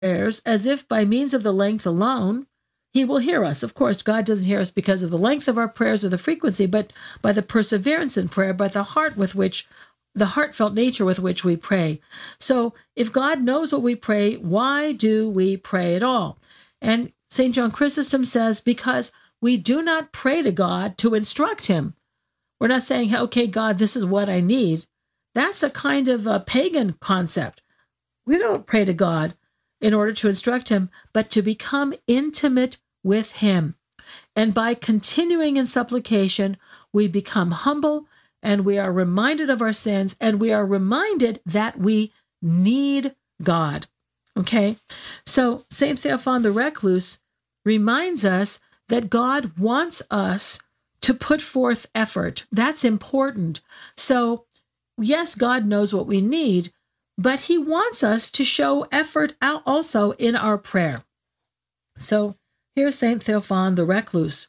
prayers as if by means of the length alone, he will hear us. Of course, God doesn't hear us because of the length of our prayers or the frequency, but by the perseverance in prayer, by the heartfelt nature with which we pray. So if God knows what we pray, why do we pray at all? And St. John Chrysostom says, because we do not pray to God to instruct him. We're not saying, okay, God, this is what I need. That's a kind of a pagan concept. We don't pray to God in order to instruct him, but to become intimate with him. And by continuing in supplication, we become humble, and we are reminded of our sins, and we are reminded that we need God. Okay? So St. Theophan the Recluse reminds us that God wants us to put forth effort. That's important. So, yes, God knows what we need, but he wants us to show effort out also in our prayer. So, here's St. Theophan the Recluse.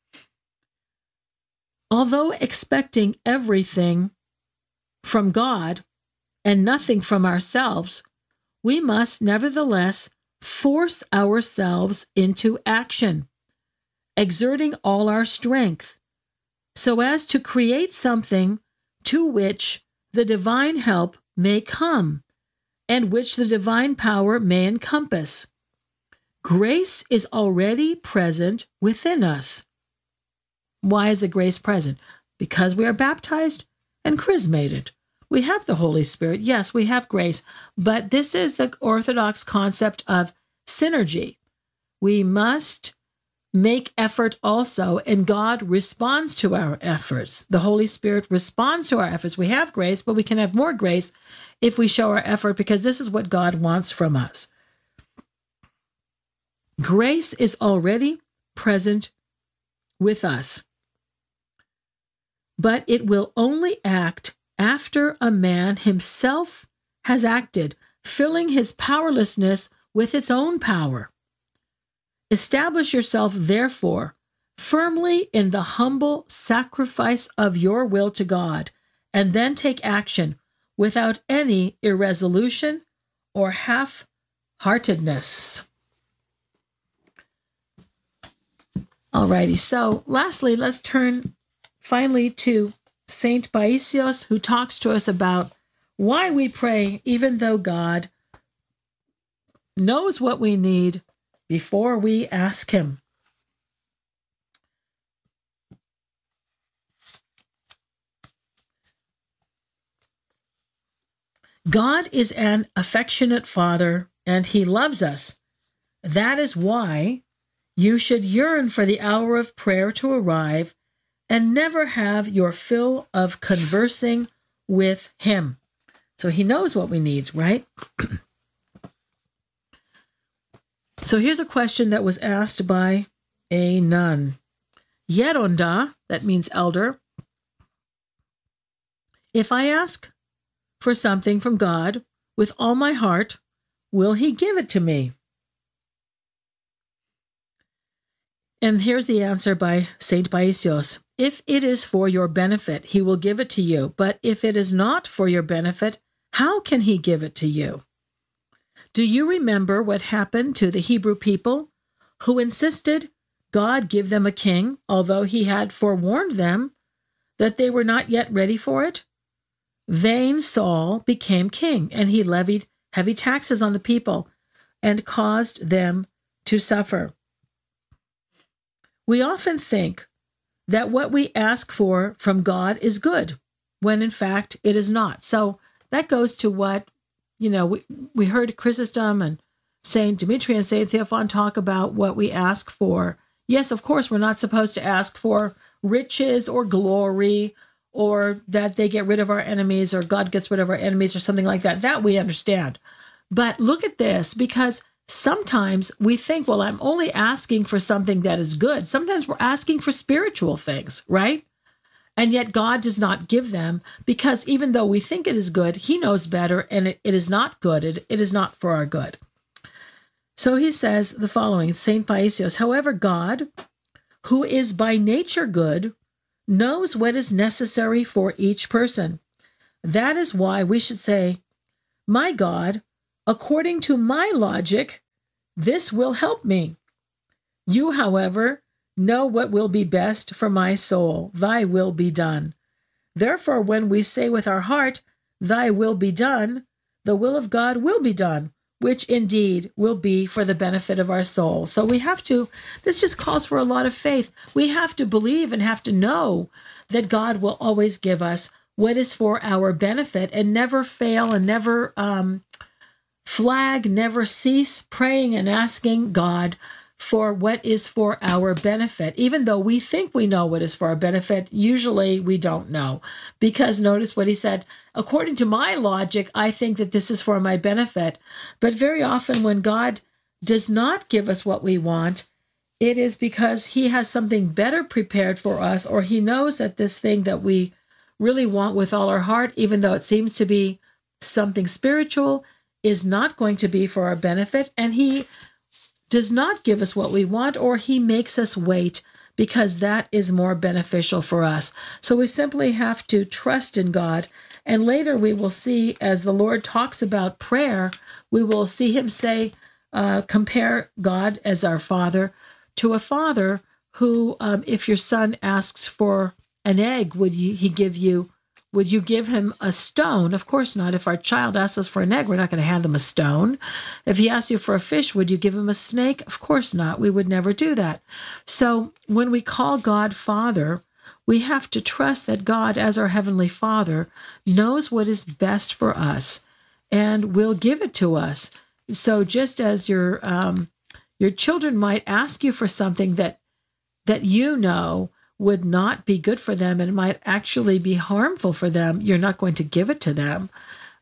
Although expecting everything from God and nothing from ourselves, we must nevertheless force ourselves into action, exerting all our strength, so as to create something to which the divine help may come, and which the divine power may encompass. Grace is already present within us. Why is the grace present? Because we are baptized and chrismated. We have the Holy Spirit. Yes, we have grace, but this is the Orthodox concept of synergy. We must make effort also, and God responds to our efforts. The Holy Spirit responds to our efforts. We have grace, but we can have more grace if we show our effort, because this is what God wants from us. Grace is already present with us, but it will only act after a man himself has acted, filling his powerlessness with its own power. Establish yourself, therefore, firmly in the humble sacrifice of your will to God, and then take action without any irresolution or half-heartedness. Alrighty, so lastly, let's turn finally to Saint Paisios, who talks to us about why we pray even though God knows what we need before we ask him. God is an affectionate Father, and he loves us. That is why you should yearn for the hour of prayer to arrive and never have your fill of conversing with him. So he knows what we need, right? So here's a question that was asked by a nun. Yeronda, that means elder. If I ask for something from God with all my heart, will he give it to me? And here's the answer by Saint Paisios. If it is for your benefit, he will give it to you. But if it is not for your benefit, how can he give it to you? Do you remember what happened to the Hebrew people who insisted God give them a king, although he had forewarned them that they were not yet ready for it? Vain Saul became king, and he levied heavy taxes on the people and caused them to suffer. We often think that what we ask for from God is good, when in fact it is not. So that goes to what, we heard Chrysostom and Saint Dimitri and Saint Theophan talk about what we ask for. Yes, of course, we're not supposed to ask for riches or glory, or that they get rid of our enemies, or God gets rid of our enemies, or something like that. That we understand. But look at this, because sometimes we think, well, I'm only asking for something that is good. Sometimes we're asking for spiritual things, right? And yet God does not give them, because even though we think it is good, he knows better, and it is not good. It is not for our good. So he says the following, Saint Paisios, however, God, who is by nature good, knows what is necessary for each person. That is why we should say, my God, According to my logic, this will help me. You, however, know what will be best for my soul. Thy will be done. Therefore, when we say with our heart, Thy will be done, the will of God will be done, which indeed will be for the benefit of our soul. So we have to, this just calls for a lot of faith. We have to believe and have to know that God will always give us what is for our benefit, and never fail, and never flag, never cease praying and asking God for what is for our benefit. Even though we think we know what is for our benefit, usually we don't know. Because notice what he said, according to my logic, I think that this is for my benefit. But very often when God does not give us what we want, it is because he has something better prepared for us, or he knows that this thing that we really want with all our heart, even though it seems to be something spiritual, is not going to be for our benefit. And he does not give us what we want, or he makes us wait because that is more beneficial for us. So we simply have to trust in God. And later we will see, as the Lord talks about prayer, we will see him say, compare God as our Father to a father who, if your son asks for an egg, would you give him a stone? Of course not. If our child asks us for an egg, we're not going to hand them a stone. If he asks you for a fish, would you give him a snake? Of course not. We would never do that. So when we call God Father, we have to trust that God, as our Heavenly Father, knows what is best for us and will give it to us. So just as your children might ask you for something that you know would not be good for them and might actually be harmful for them, you're not going to give it to them.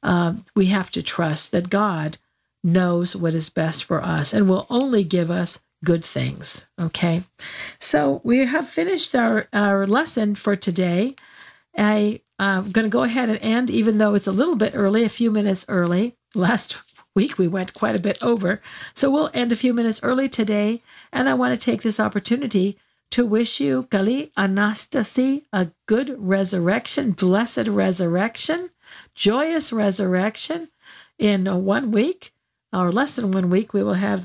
We have to trust that God knows what is best for us and will only give us good things. Okay? So we have finished our lesson for today. I'm going to go ahead and end, even though it's a little bit early, a few minutes early. Last week we went quite a bit over. So we'll end a few minutes early today. And I want to take this opportunity to wish you, Kali Anastasi, a good resurrection, blessed resurrection, joyous resurrection. In 1 week, or less than 1 week, we will have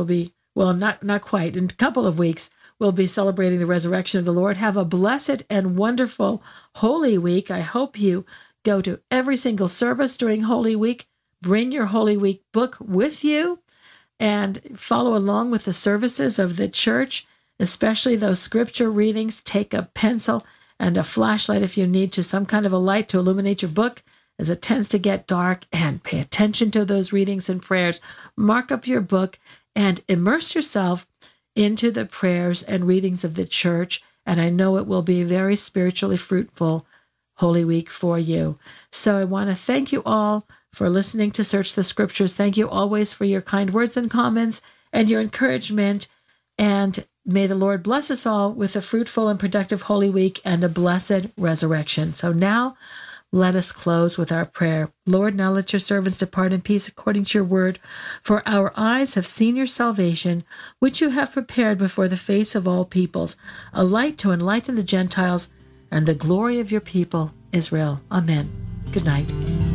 not quite. In a couple of weeks, we'll be celebrating the resurrection of the Lord. Have a blessed and wonderful Holy Week. I hope you go to every single service during Holy Week. Bring your Holy Week book with you and follow along with the services of the church, especially those scripture readings. Take a pencil and a flashlight if you need to, some kind of a light to illuminate your book as it tends to get dark, and pay attention to those readings and prayers. Mark up your book and immerse yourself into the prayers and readings of the church. And I know it will be a very spiritually fruitful Holy Week for you. So I want to thank you all for listening to Search the Scriptures. Thank you always for your kind words and comments and your encouragement. And may the Lord bless us all with a fruitful and productive Holy Week and a blessed resurrection. So now let us close with our prayer. Lord, now let your servants depart in peace according to your word. For our eyes have seen your salvation, which you have prepared before the face of all peoples, a light to enlighten the Gentiles and the glory of your people, Israel. Amen. Good night.